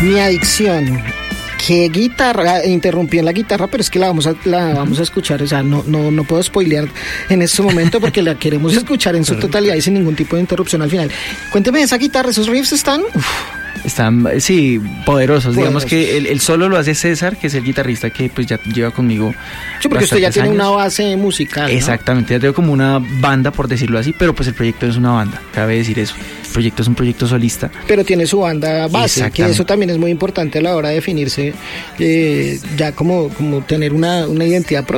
Mi adicción. ¿Qué guitarra? Interrumpí en la guitarra, pero es que la vamos a escuchar. O sea, no puedo spoilear en este momento porque la queremos escuchar en su totalidad y sin ningún tipo de interrupción al final. Cuénteme, esa guitarra, esos riffs están... Están, sí, poderosos. Digamos que el solo lo hace César, que es el guitarrista que pues ya lleva conmigo. Sí, porque usted ya tiene años. una base musical, ¿no? Exactamente, ya tengo como una banda, por decirlo así, pero pues el proyecto no es una banda, cabe decir eso. El proyecto es un proyecto solista. Pero tiene su banda base, que eso también es muy importante a la hora de definirse, ya como tener una identidad propia.